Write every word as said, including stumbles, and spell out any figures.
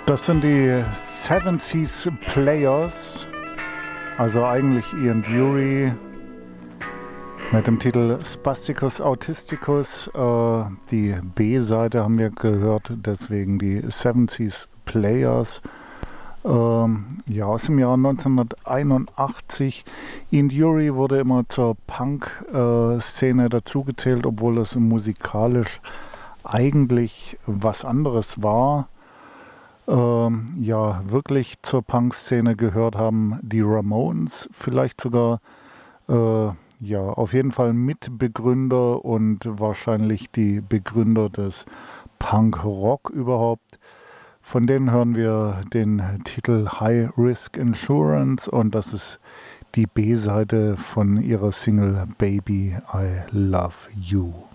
Das sind die Seven Seas Players, also eigentlich Ian Dury mit dem Titel Spasticus Autisticus. Äh, die B-Seite haben wir gehört, deswegen die Seven Seas Players. Ähm, ja, aus dem Jahr neunzehnhunderteinundachtzig. Ian Dury wurde immer zur Punk-Szene dazugezählt, obwohl es musikalisch eigentlich was anderes war. Ähm, ja, wirklich zur Punk-Szene gehört haben die Ramones, vielleicht sogar, äh, ja, auf jeden Fall Mitbegründer und wahrscheinlich die Begründer des Punk-Rock überhaupt. Von denen hören wir den Titel High Risk Insurance und das ist die B-Seite von ihrer Single Baby I Love You.